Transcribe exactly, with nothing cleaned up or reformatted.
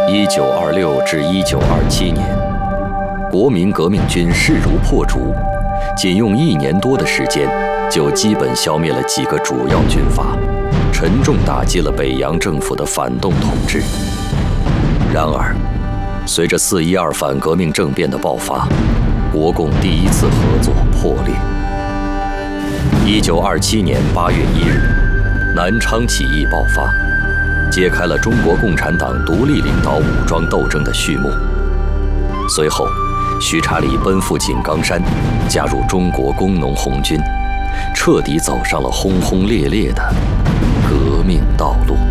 一九二六至一九二七年，国民革命军势如破竹，仅用一年多的时间，就基本消灭了几个主要军阀，沉重打击了北洋政府的反动统治。然而，随着四一二反革命政变的爆发，国共第一次合作破裂。一九二七年八月一日，南昌起义爆发，揭开了中国共产党独立领导武装斗争的序幕。随后，徐查理奔赴井冈山，加入中国工农红军，彻底走上了轰轰烈烈的革命道路。